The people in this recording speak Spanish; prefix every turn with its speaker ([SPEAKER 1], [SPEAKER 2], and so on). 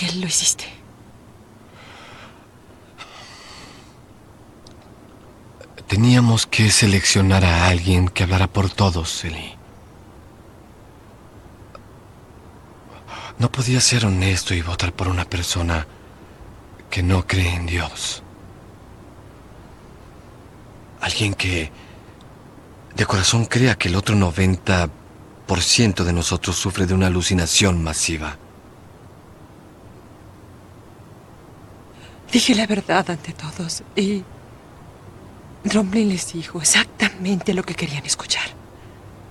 [SPEAKER 1] qué lo hiciste?
[SPEAKER 2] Teníamos que seleccionar a alguien que hablara por todos, Ellie. No podía ser honesto y votar por una persona que no cree en Dios. Alguien que de corazón crea que el otro 90% de nosotros sufre de una alucinación masiva.
[SPEAKER 1] Dije la verdad ante todos y Drumlin les dijo exactamente lo que querían escuchar.